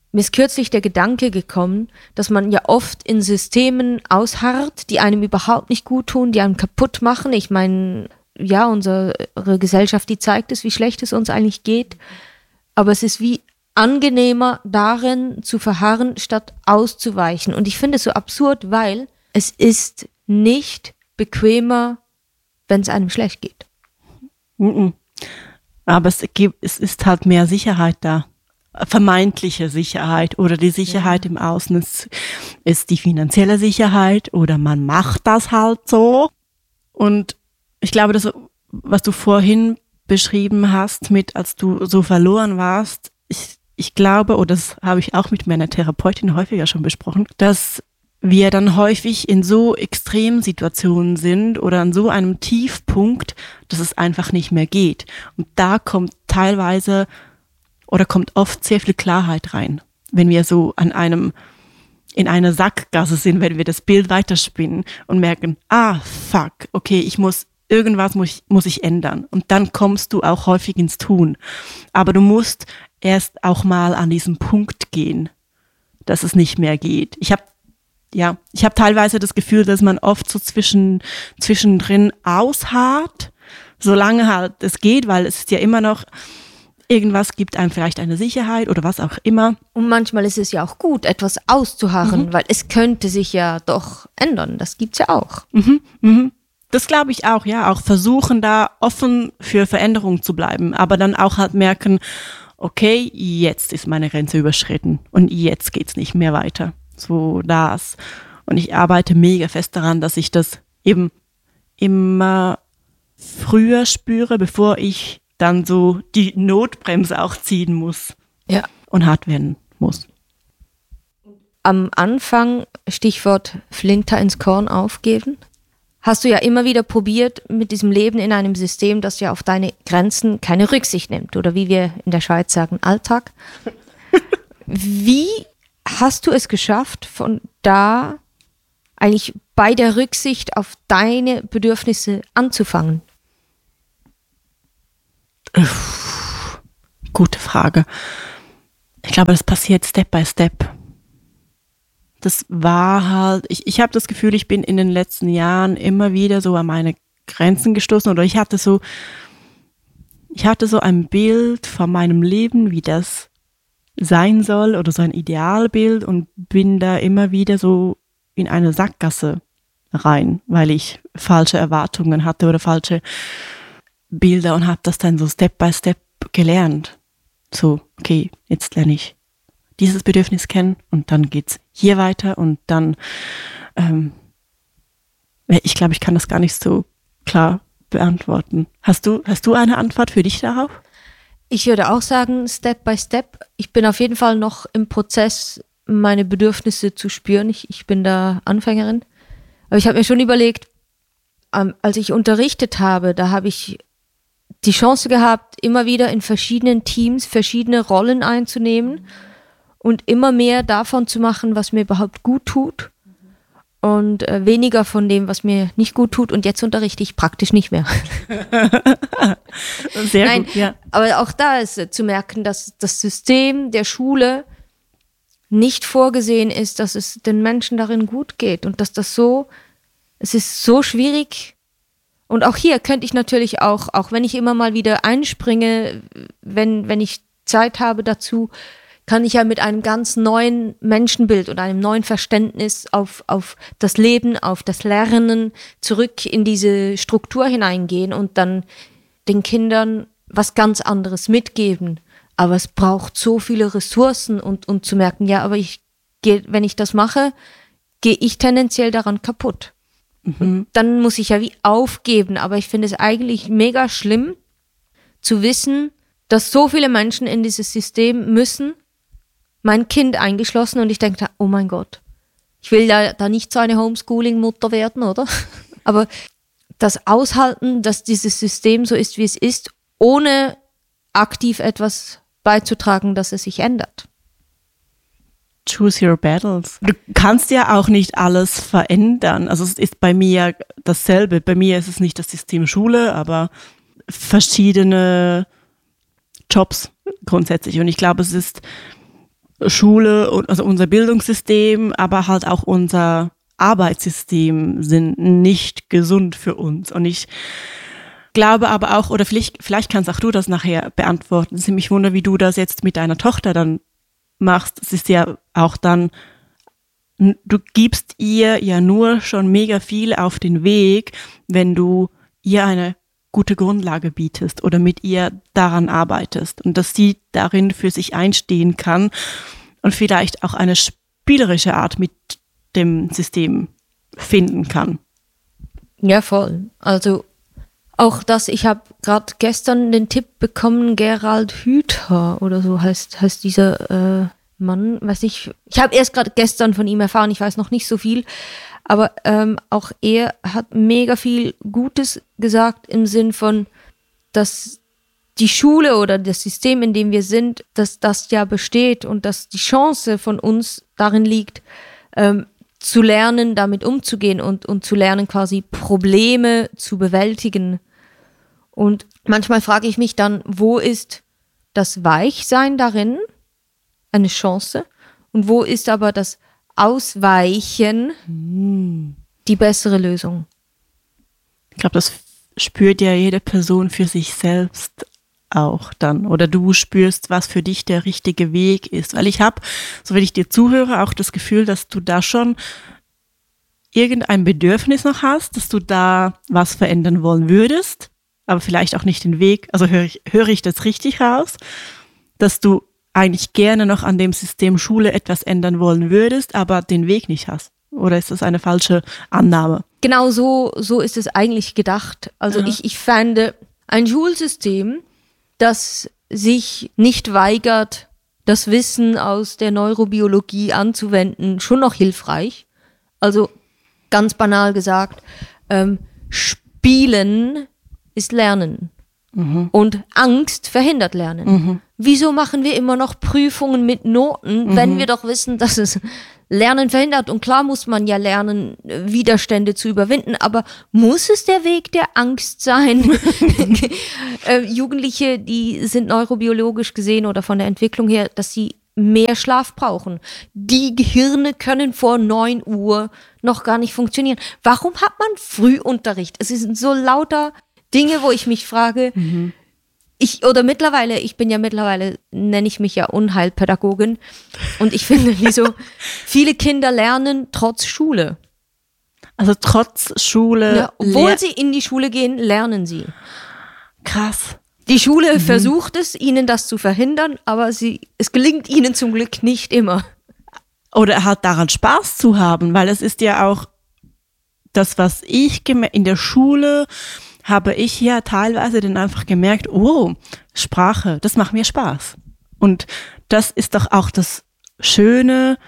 [SPEAKER 3] Mir ist kürzlich der Gedanke gekommen, dass man ja oft in Systemen ausharrt, die einem überhaupt nicht gut tun, die einem kaputt machen. Ich meine, ja, unsere Gesellschaft, die zeigt es, wie schlecht es uns eigentlich geht. Aber es ist wie angenehmer darin zu verharren, statt auszuweichen. Und ich finde es so absurd, weil es ist nicht bequemer, wenn es einem schlecht geht.
[SPEAKER 2] Mm-mm. Aber es gibt, es ist halt mehr Sicherheit da. Vermeintliche Sicherheit oder die Sicherheit ja. im Außen ist, ist die finanzielle Sicherheit oder man macht das halt so. Und ich glaube, das, was du vorhin beschrieben hast, mit als du so verloren warst, ich, ich glaube, oder das habe ich auch mit meiner Therapeutin häufiger schon besprochen, dass wir dann häufig in so Extremsituationen sind oder an so einem Tiefpunkt, dass es einfach nicht mehr geht. Und da kommt teilweise oder kommt oft sehr viel Klarheit rein, wenn wir so an einem, in einer Sackgasse sind, wenn wir das Bild weiterspinnen und merken, ah, fuck, okay, ich muss, irgendwas muss ich, muss ich ändern. Und dann kommst du auch häufig ins Tun. Aber du musst erst auch mal an diesen Punkt gehen, dass es nicht mehr geht. Ich habe ja, ich habe teilweise das Gefühl, dass man oft so zwischen, zwischendrin ausharrt, solange halt es geht, weil es ist ja immer noch, irgendwas gibt einem vielleicht eine Sicherheit oder was auch immer.
[SPEAKER 3] Und manchmal ist es ja auch gut, etwas auszuharren, mhm. weil es könnte sich ja doch ändern. Das gibt's ja auch.
[SPEAKER 2] Mhm, mhm. Das glaube ich auch, ja. Auch versuchen, da offen für Veränderung zu bleiben. Aber dann auch halt merken, okay, jetzt ist meine Grenze überschritten und jetzt geht's nicht mehr weiter. So das. Und ich arbeite mega fest daran, dass ich das eben immer früher spüre, bevor ich dann so die Notbremse auch ziehen muss.
[SPEAKER 3] Ja.
[SPEAKER 2] Und hart werden muss.
[SPEAKER 3] Am Anfang, Stichwort Flinter ins Korn aufgeben, hast du ja immer wieder probiert mit diesem Leben in einem System, das ja auf deine Grenzen keine Rücksicht nimmt. Oder wie wir in der Schweiz sagen, Alltag. Wie hast du es geschafft, von da eigentlich bei der Rücksicht auf deine Bedürfnisse anzufangen?
[SPEAKER 2] Uff, gute Frage. Ich glaube, das passiert Step by Step. Das war halt, ich, ich habe das Gefühl, ich bin in den letzten Jahren immer wieder so an meine Grenzen gestoßen oder ich hatte so, ich hatte so ein Bild von meinem Leben, wie das sein soll oder so ein Idealbild und bin da immer wieder so in eine Sackgasse rein, weil ich falsche Erwartungen hatte oder falsche Bilder und habe das dann so Step by Step gelernt. So, okay, jetzt lerne ich dieses Bedürfnis kennen und dann geht's hier weiter und dann, ähm, ich glaube, ich kann das gar nicht so klar beantworten. Hast du, hast du eine Antwort für dich darauf?
[SPEAKER 3] Ich würde auch sagen, Step by Step. Ich bin auf jeden Fall noch im Prozess, meine Bedürfnisse zu spüren. Ich, ich bin da Anfängerin. Aber ich habe mir schon überlegt, ähm, als ich unterrichtet habe, da habe ich die Chance gehabt, immer wieder in verschiedenen Teams verschiedene Rollen einzunehmen und immer mehr davon zu machen, was mir überhaupt gut tut und äh, weniger von dem, was mir nicht gut tut. Und jetzt unterrichte ich praktisch nicht mehr.
[SPEAKER 2] Sehr
[SPEAKER 3] Nein,
[SPEAKER 2] gut, ja.
[SPEAKER 3] Aber auch da ist äh, zu merken, dass das System der Schule nicht vorgesehen ist, dass es den Menschen darin gut geht und dass das so, es ist so schwierig. Und auch hier könnte ich natürlich auch, auch wenn ich immer mal wieder einspringe, wenn, wenn ich Zeit habe dazu, kann ich ja mit einem ganz neuen Menschenbild und einem neuen Verständnis auf, auf das Leben, auf das Lernen zurück in diese Struktur hineingehen und dann den Kindern was ganz anderes mitgeben. Aber es braucht so viele Ressourcen und, und zu merken, ja, aber ich gehe, wenn ich das mache, gehe ich tendenziell daran kaputt. Mhm. Dann muss ich ja wie aufgeben, aber ich finde es eigentlich mega schlimm zu wissen, dass so viele Menschen in dieses System müssen, mein Kind eingeschlossen, und ich denke, oh mein Gott, ich will ja da nicht so eine Homeschooling-Mutter werden, oder? Aber das Aushalten, dass dieses System so ist, wie es ist, ohne aktiv etwas beizutragen, dass es sich ändert.
[SPEAKER 2] Choose your battles. Du kannst ja auch nicht alles verändern. Also es ist bei mir dasselbe. Bei mir ist es nicht das System Schule, aber verschiedene Jobs grundsätzlich. Und ich glaube, es ist Schule und also unser Bildungssystem, aber halt auch unser Arbeitssystem sind nicht gesund für uns. Und ich glaube aber auch, oder vielleicht, vielleicht kannst auch du das nachher beantworten. Es ist mich wunder, wie du das jetzt mit deiner Tochter dann machst. Es ist ja auch dann, du gibst ihr ja nur schon mega viel auf den Weg, wenn du ihr eine gute Grundlage bietest oder mit ihr daran arbeitest und dass sie darin für sich einstehen kann und vielleicht auch eine spielerische Art mit dem System finden kann.
[SPEAKER 3] Ja, voll. Also auch das, ich habe gerade gestern den Tipp bekommen, Gerald Hüther oder so heißt, heißt dieser äh, Mann, weiß nicht, ich habe erst gerade gestern von ihm erfahren, ich weiß noch nicht so viel, aber ähm, auch er hat mega viel Gutes gesagt im Sinn von, dass die Schule oder das System, in dem wir sind, dass das ja besteht und dass die Chance von uns darin liegt, ähm, zu lernen, damit umzugehen und, und zu lernen, quasi Probleme zu bewältigen. Und manchmal frage ich mich dann, wo ist das Weichsein darin eine Chance und wo ist aber das Ausweichen
[SPEAKER 2] Hm.
[SPEAKER 3] die bessere Lösung?
[SPEAKER 2] Ich glaube, das spürt ja jede Person für sich selbst auch dann. Oder du spürst, was für dich der richtige Weg ist. Weil ich habe, so wenn ich dir zuhöre, auch das Gefühl, dass du da schon irgendein Bedürfnis noch hast, dass du da was verändern wollen würdest, aber vielleicht auch nicht den Weg. Also höre ich, höre ich das richtig raus, dass du eigentlich gerne noch an dem System Schule etwas ändern wollen würdest, aber den Weg nicht hast? Oder ist das eine falsche Annahme?
[SPEAKER 3] Genau so, so ist es eigentlich gedacht. Also
[SPEAKER 2] Ja.
[SPEAKER 3] ich, ich fände ein Schulsystem, das sich nicht weigert, das Wissen aus der Neurobiologie anzuwenden, schon noch hilfreich. Also ganz banal gesagt, ähm, Spielen ist Lernen.
[SPEAKER 2] Mhm.
[SPEAKER 3] Und Angst verhindert Lernen.
[SPEAKER 2] Mhm.
[SPEAKER 3] Wieso machen wir immer noch Prüfungen mit Noten,
[SPEAKER 2] Mhm.
[SPEAKER 3] wenn wir doch wissen, dass es Lernen verhindert? Und klar muss man ja lernen, Widerstände zu überwinden, aber muss es der Weg der Angst sein? äh, Jugendliche, die sind neurobiologisch gesehen oder von der Entwicklung her, dass sie mehr Schlaf brauchen. Die Gehirne können vor neun Uhr noch gar nicht funktionieren. Warum hat man Frühunterricht? Es sind so lauter Dinge, wo ich mich frage,
[SPEAKER 2] Mhm.
[SPEAKER 3] ich, oder mittlerweile, ich bin ja mittlerweile, nenne ich mich ja Unheilpädagogin und ich finde, wieso viele Kinder lernen trotz Schule.
[SPEAKER 2] Also trotz Schule.
[SPEAKER 3] Ja, obwohl
[SPEAKER 2] lehr-
[SPEAKER 3] sie in die Schule gehen, lernen sie.
[SPEAKER 2] Krass.
[SPEAKER 3] Die Schule versucht es, ihnen das zu verhindern, aber sie, es gelingt ihnen zum Glück nicht immer.
[SPEAKER 2] Oder halt daran Spaß zu haben, weil es ist ja auch das, was ich geme- in der Schule habe ich ja teilweise dann einfach gemerkt, oh, Sprache, das macht mir Spaß. Und das ist doch auch das Schöne,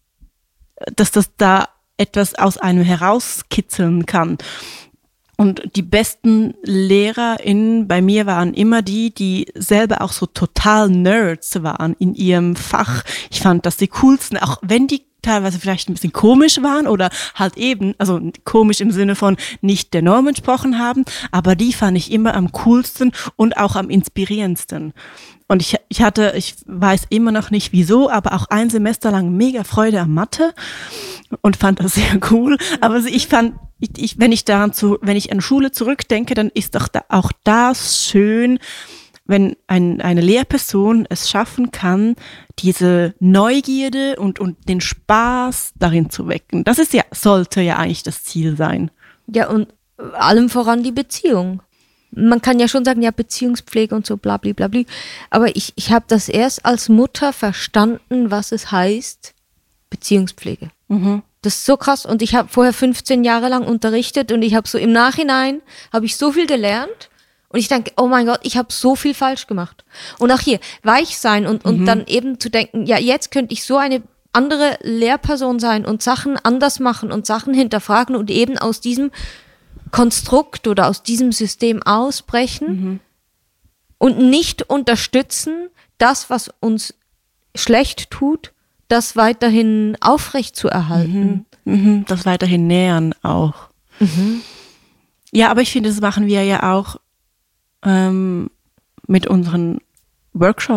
[SPEAKER 2] dass das da etwas aus einem herauskitzeln kann. Und die besten LehrerInnen bei mir waren immer die, die selber auch so total Nerds waren in ihrem Fach. Ich fand das die coolsten, auch wenn die teilweise vielleicht ein bisschen komisch waren oder halt eben, also komisch im Sinne von nicht der Norm entsprochen haben, aber die fand ich immer am coolsten und auch am inspirierendsten. Und ich, ich hatte, ich weiß immer noch nicht wieso, aber auch ein Semester lang mega Freude an Mathe und fand das sehr cool. Aber ich fand, ich, ich, wenn ich daran zu, wenn ich an Schule zurückdenke, dann ist doch da, auch das schön, wenn ein, eine Lehrperson es schaffen kann, diese Neugierde und, und den Spaß darin zu wecken. Das ist ja, sollte ja eigentlich das Ziel sein.
[SPEAKER 3] Ja, und allem voran die Beziehung. Man kann ja schon sagen, ja, Beziehungspflege und so, bla, bla, bla, bla. Aber ich, ich habe das erst als Mutter verstanden, was es heißt, Beziehungspflege.
[SPEAKER 2] Mhm.
[SPEAKER 3] Das ist so krass. Und ich habe vorher fünfzehn Jahre lang unterrichtet und ich habe so im Nachhinein, habe ich so viel gelernt. Und ich denke, oh mein Gott, ich habe so viel falsch gemacht. Und auch hier, weich sein und, und mhm. dann eben zu denken, ja, jetzt könnte ich so eine andere Lehrperson sein und Sachen anders machen und Sachen hinterfragen und eben aus diesem Konstrukt oder aus diesem System ausbrechen mhm. und nicht unterstützen, das, was uns schlecht tut, das weiterhin aufrecht zu erhalten.
[SPEAKER 2] Mhm. Mhm. Das weiterhin nähern auch.
[SPEAKER 3] Mhm.
[SPEAKER 2] Ja, aber ich finde, das machen wir ja auch ähm, mit unseren Workshops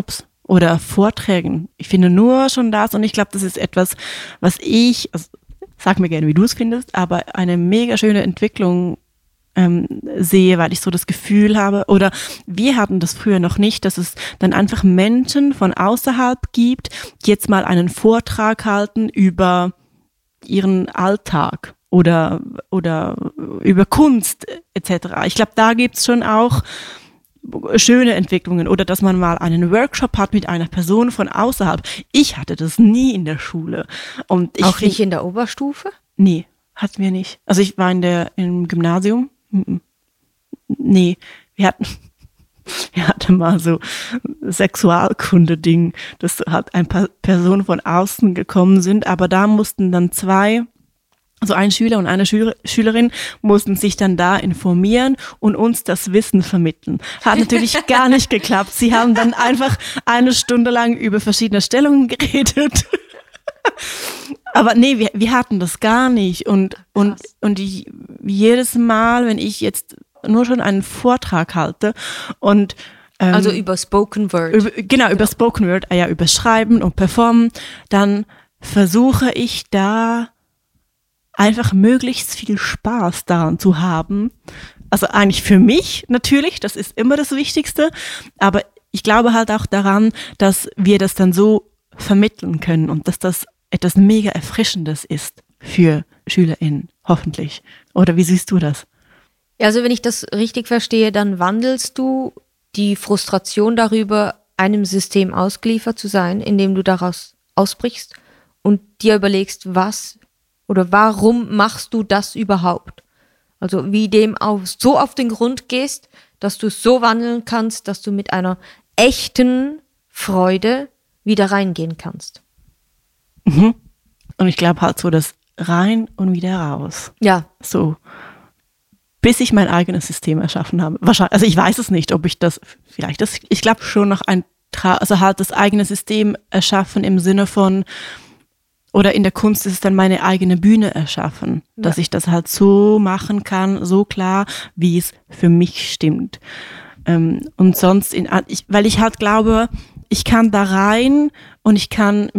[SPEAKER 2] oder Vorträgen. Ich finde nur schon das, und ich glaube, das ist etwas, was ich, also, sag mir gerne, wie du es findest, aber eine mega schöne Entwicklung ähm, sehe, weil ich so das Gefühl habe, oder wir hatten das früher noch nicht, dass es dann einfach Menschen von außerhalb gibt, die jetzt mal einen Vortrag halten über ihren Alltag oder oder über Kunst et cetera. Ich glaube, da gibt's schon auch schöne Entwicklungen, oder dass man mal einen Workshop hat mit einer Person von außerhalb. Ich hatte das nie in der Schule. Und ich
[SPEAKER 3] Auch
[SPEAKER 2] find,
[SPEAKER 3] nicht in der Oberstufe?
[SPEAKER 2] Nee, hatten wir nicht. Also ich war in der im Gymnasium. Nee, wir hatten wir hatten mal so Sexualkunde-Ding, dass halt ein paar Personen von außen gekommen sind, aber da mussten dann zwei, also ein Schüler und eine Schüler, Schülerin mussten sich dann da informieren und uns das Wissen vermitteln. Hat natürlich gar nicht geklappt. Sie haben dann einfach eine Stunde lang über verschiedene Stellungen geredet. Aber nee, wir, wir hatten das gar nicht. Und, und, und ich, jedes Mal, wenn ich jetzt nur schon einen Vortrag halte und ähm,
[SPEAKER 3] Also über Spoken Word.
[SPEAKER 2] Über, genau, über Spoken Word, ja, über Schreiben und Performen, dann versuche ich da einfach möglichst viel Spaß daran zu haben. Also eigentlich für mich natürlich, das ist immer das Wichtigste, aber ich glaube halt auch daran, dass wir das dann so vermitteln können und dass das etwas mega Erfrischendes ist für SchülerInnen, hoffentlich. Oder wie siehst du das?
[SPEAKER 3] Also wenn ich das richtig verstehe, dann wandelst du die Frustration darüber, einem System ausgeliefert zu sein, indem du daraus ausbrichst und dir überlegst, was oder warum machst du das überhaupt? Also wie dem auf, so auf den Grund gehst, dass du es so wandeln kannst, dass du mit einer echten Freude wieder reingehen kannst.
[SPEAKER 2] Mhm. Und ich glaube halt so, das rein und wieder raus.
[SPEAKER 3] Ja.
[SPEAKER 2] So. Bis ich mein eigenes System erschaffen habe. Wahrscheinlich, also ich weiß es nicht, ob ich das, vielleicht das, ich glaube schon noch ein, Tra- also halt das eigene System erschaffen im Sinne von, oder in der Kunst ist es dann meine eigene Bühne erschaffen, ja. Dass ich das halt so machen kann, so klar, wie es für mich stimmt. Ähm, und sonst, in, ich, weil ich halt glaube, ich kann da rein und ich kann